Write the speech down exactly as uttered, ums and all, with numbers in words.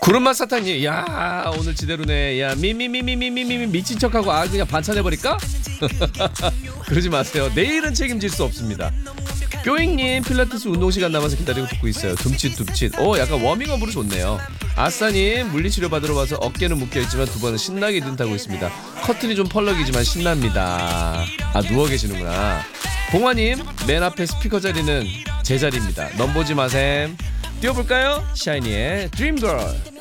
구름맛 사탕님, 야 오늘 지대로네. 야 미미미미미미미 미친 척하고 아 그냥 반찬해버릴까? 그러지 마세요. 내일은 책임질 수 없습니다. 뾰잉님, 필라테스 운동 시간 남아서 기다리고 듣고 있어요. 둠칫둠칫. 오, 약간 워밍업으로 좋네요. 아싸님, 물리치료 받으러 와서 어깨는 묶여있지만 두 번은 신나게 눈타고 있습니다. 커튼이 좀 펄럭이지만 신납니다. 아, 누워 계시는구나. 봉화님, 맨 앞에 스피커 자리는 제 자리입니다. 넘보지 마셈. 뛰어볼까요? 샤이니의 드림걸.